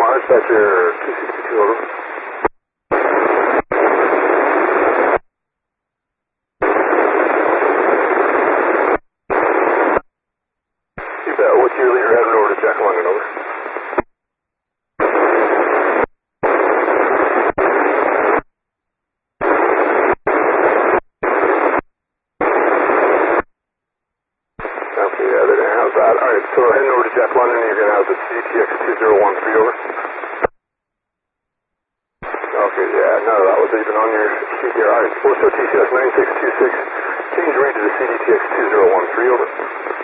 Dispatcher 262, over. You bet. What's your leader heading over to Jack London, over? Okay, yeah, they're going to have that. Alright, so heading over to Jack London, you're going to have the CTX 2013, over. Okay, yeah, no, that was even on your sheet here. Alright, 4 TCS 9626, change range to the CDTX 2013, over.